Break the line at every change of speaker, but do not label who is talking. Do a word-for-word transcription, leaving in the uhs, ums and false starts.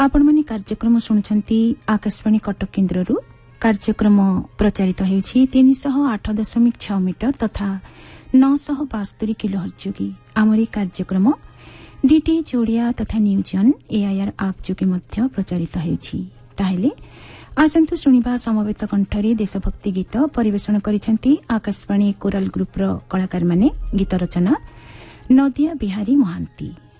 आपण माने कार्यक्रम शुणुछंती आकाशवाणी कटक केन्द्ररू कार्यक्रम प्रचारित हेउछि तीन सौ आठ दशमिक छह मीटर तथा नौ सौ बास्तरी किलोहर्ट्ज जोगी आमरी कार्यक्रम डीटीएच ओडिया तथा न्यूज ऑन एआईआर आप जोगी मध्य प्रचारित हेउछि। ताहेले आसंतु शुणिबा समवेत कंठरे देशभक्ति गीत परिवेषण करिसेंती आकाशवाणी कोराल ग्रुप रो कलाकार माने। गीत रचना नदिया बिहारी महांती।